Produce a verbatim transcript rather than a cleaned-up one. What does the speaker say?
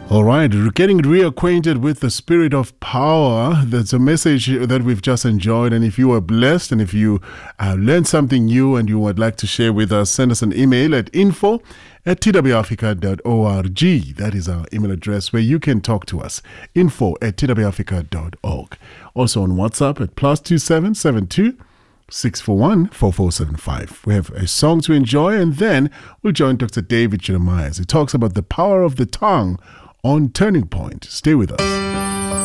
All right, getting reacquainted with the spirit of power. That's a message that we've just enjoyed. And if you are blessed and if you uh, learned something new and you would like to share with us, send us an email at info at t w africa dot org. That is our email address where you can talk to us. Info at t w africa dot org. Also on WhatsApp at plus two seven seven two six four one four four seven five. We have a song to enjoy, and then we'll join Doctor David Jeremiah as he talks about the power of the tongue on Turning Point. Stay with us.